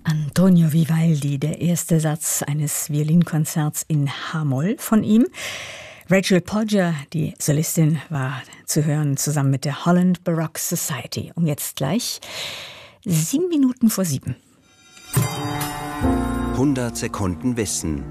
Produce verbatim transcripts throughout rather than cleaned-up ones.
Antonio Vivaldi, der erste Satz eines Violinkonzerts in H-Moll von ihm. Rachel Podger, die Solistin, war zu hören zusammen mit der Holland Baroque Society. Um jetzt gleich sieben Minuten vor sieben. hundert Sekunden Wissen.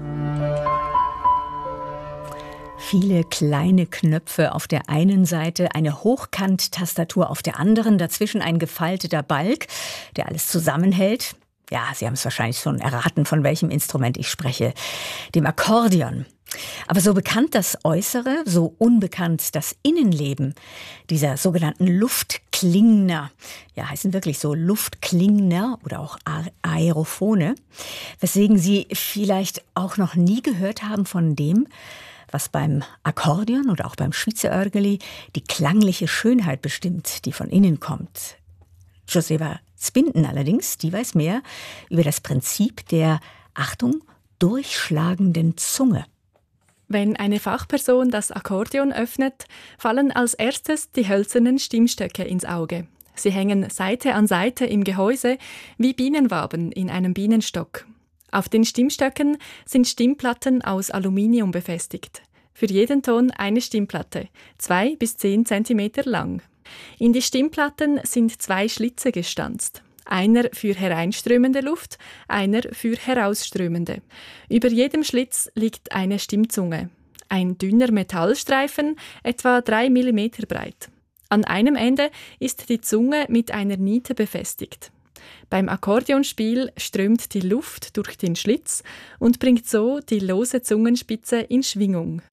Viele kleine Knöpfe auf der einen Seite, eine Hochkant-Tastatur auf der anderen, dazwischen ein gefalteter Balk, der alles zusammenhält. Ja, Sie haben es wahrscheinlich schon erraten, von welchem Instrument ich spreche, dem Akkordeon. Aber so bekannt das Äußere, so unbekannt das Innenleben dieser sogenannten Luftklingner, ja, heißen wirklich so Luftklingner oder auch Aerophone, weswegen Sie vielleicht auch noch nie gehört haben von dem, was beim Akkordeon oder auch beim Schwyzer Örgeli die klangliche Schönheit bestimmt, die von innen kommt. Josefa Zbinden allerdings, die weiß mehr über das Prinzip der, Achtung, durchschlagenden Zunge. Wenn eine Fachperson das Akkordeon öffnet, fallen als erstes die hölzernen Stimmstöcke ins Auge. Sie hängen Seite an Seite im Gehäuse wie Bienenwaben in einem Bienenstock. Auf den Stimmstöcken sind Stimmplatten aus Aluminium befestigt. Für jeden Ton eine Stimmplatte, zwei bis zehn Zentimeter lang. In die Stimmplatten sind zwei Schlitze gestanzt. Einer für hereinströmende Luft, einer für herausströmende. Über jedem Schlitz liegt eine Stimmzunge. Ein dünner Metallstreifen, etwa drei Millimeter breit. An einem Ende ist die Zunge mit einer Niete befestigt. Beim Akkordeonspiel strömt die Luft durch den Schlitz und bringt so die lose Zungenspitze in Schwingung.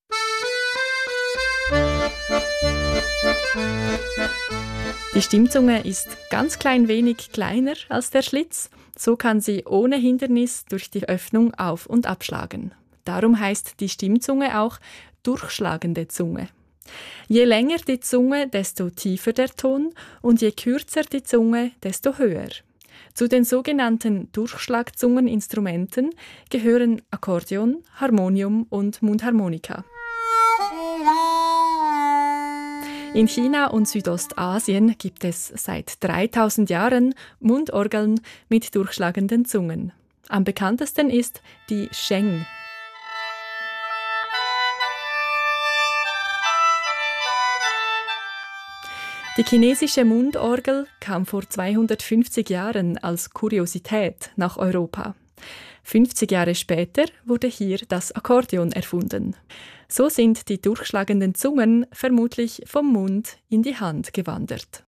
Die Stimmzunge ist ganz klein wenig kleiner als der Schlitz, so kann sie ohne Hindernis durch die Öffnung auf- und abschlagen. Darum heißt die Stimmzunge auch durchschlagende Zunge. Je länger die Zunge, desto tiefer der Ton und je kürzer die Zunge, desto höher. Zu den sogenannten Durchschlagzungeninstrumenten gehören Akkordeon, Harmonium und Mundharmonika. In China und Südostasien gibt es seit dreitausend Jahren Mundorgeln mit durchschlagenden Zungen. Am bekanntesten ist die Sheng. Die chinesische Mundorgel kam vor zweihundertfünfzig Jahren als Kuriosität nach Europa. fünfzig Jahre später wurde hier das Akkordeon erfunden. So sind die durchschlagenden Zungen vermutlich vom Mund in die Hand gewandert.